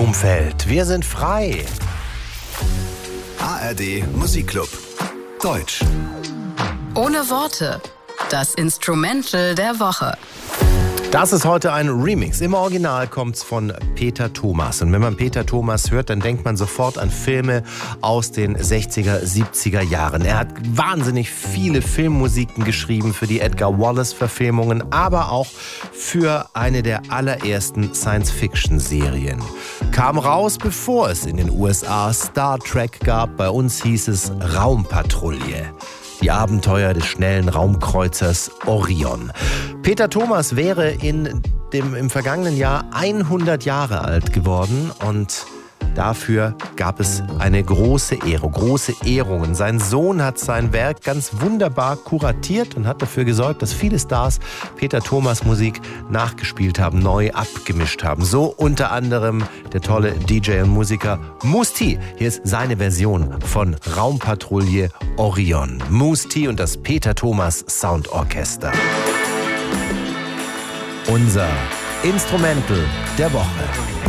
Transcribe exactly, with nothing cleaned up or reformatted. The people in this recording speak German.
Blumfeld. Wir sind frei. A R D Musikclub. Deutsch. Ohne Worte. Das Instrumental der Woche. Das ist heute ein Remix. Im Original kommt's von Peter Thomas. Und wenn man Peter Thomas hört, dann denkt man sofort an Filme aus den sechziger, siebziger Jahren. Er hat wahnsinnig viele Filmmusiken geschrieben für die Edgar Wallace-Verfilmungen, aber auch für eine der allerersten Science-Fiction-Serien. Kam raus, bevor es in den U S A Star Trek gab. Bei uns hieß es Raumpatrouille. Die Abenteuer des schnellen Raumkreuzers Orion. Peter Thomas wäre in dem, im vergangenen Jahr hundert Jahre alt geworden und dafür gab es eine große Ehre, große Ehrungen. Sein Sohn hat sein Werk ganz wunderbar kuratiert und hat dafür gesorgt, dass viele Stars Peter Thomas Musik nachgespielt haben, neu abgemischt haben. So unter anderem der tolle D J und Musiker Mousse T. Hier ist seine Version von Raumpatrouille Orion. Mousse T und das Peter Thomas Soundorchester. Unser Instrumental der Woche.